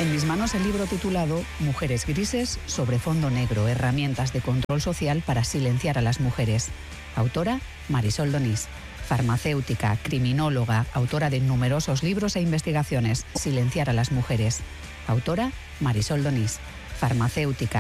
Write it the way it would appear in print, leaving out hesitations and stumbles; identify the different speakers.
Speaker 1: En mis manos el libro titulado Mujeres grises sobre fondo negro, herramientas de control social para silenciar a las mujeres. Autora Marisol Donís. Farmacéutica, criminóloga, autora de numerosos libros e investigaciones. Silenciar a las mujeres. Autora Marisol Donís. Farmacéutica,